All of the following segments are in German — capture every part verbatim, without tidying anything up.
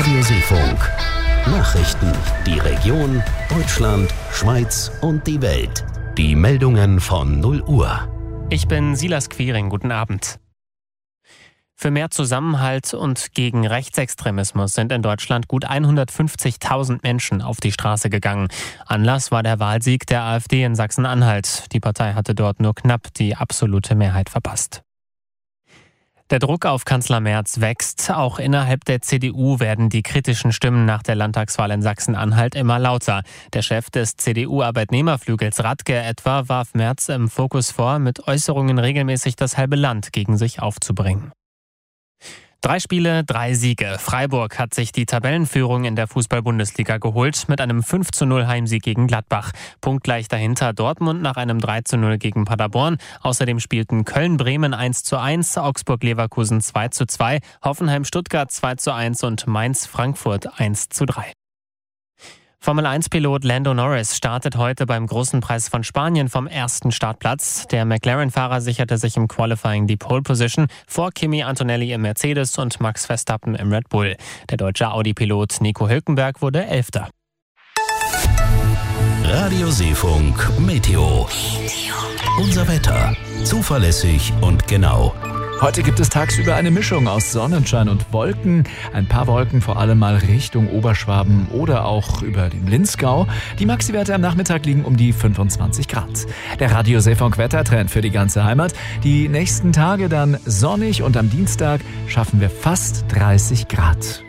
Radiosee-Funk. Nachrichten, die Region, Deutschland, Schweiz und die Welt. Die Meldungen von null Uhr. Ich bin Silas Quiring, guten Abend. Für mehr Zusammenhalt und gegen Rechtsextremismus sind in Deutschland gut hundertfünfzigtausend Menschen auf die Straße gegangen. Anlass war der Wahlsieg der AfD in Sachsen-Anhalt. Die Partei hatte dort nur knapp die absolute Mehrheit verpasst. Der Druck auf Kanzler Merz wächst. Auch innerhalb der C D U werden die kritischen Stimmen nach der Landtagswahl in Sachsen-Anhalt immer lauter. Der Chef des C D U-Arbeitnehmerflügels Radke etwa warf Merz im Fokus vor, mit Äußerungen regelmäßig das halbe Land gegen sich aufzubringen. Drei Spiele, drei Siege. Freiburg hat sich die Tabellenführung in der Fußball-Bundesliga geholt mit einem fünf zu null Heimsieg gegen Gladbach. Punktgleich dahinter Dortmund nach einem drei zu null gegen Paderborn. Außerdem spielten Köln-Bremen eins zu eins, Augsburg-Leverkusen zwei zu zwei, Hoffenheim-Stuttgart zwei zu eins und Mainz-Frankfurt eins zu drei. Formel eins Pilot Lando Norris startet heute beim Großen Preis von Spanien vom ersten Startplatz. Der McLaren-Fahrer sicherte sich im Qualifying die Pole Position vor Kimi Antonelli im Mercedes und Max Verstappen im Red Bull. Der deutsche Audi-Pilot Nico Hülkenberg wurde Elfter. Radiosee-Funk Meteo. Unser Wetter. Zuverlässig und genau. Heute gibt es tagsüber eine Mischung aus Sonnenschein und Wolken. Ein paar Wolken vor allem mal Richtung Oberschwaben oder auch über den Linzgau. Die Maxi-Werte am Nachmittag liegen um die fünfundzwanzig Grad. Der Radiosee-Funk-Wettertrend für die ganze Heimat. Die nächsten Tage dann sonnig und am Dienstag schaffen wir fast dreißig Grad.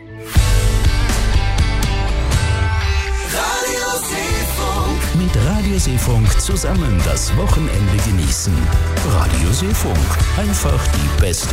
Mit Radiosee-Funk zusammen das Wochenende genießen. Radiosee-Funk. Einfach die beste